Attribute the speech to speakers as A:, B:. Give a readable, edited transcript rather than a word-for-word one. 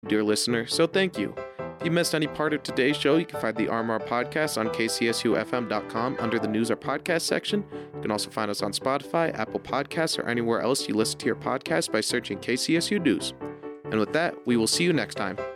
A: dear listener, so thank you. If you missed any part of today's show, you can find the RMR podcast on kcsufm.com under the news or podcast section. You can also find us on Spotify, Apple Podcasts, or anywhere else you listen to your podcast by searching KCSU News. And with that, we will see you next time.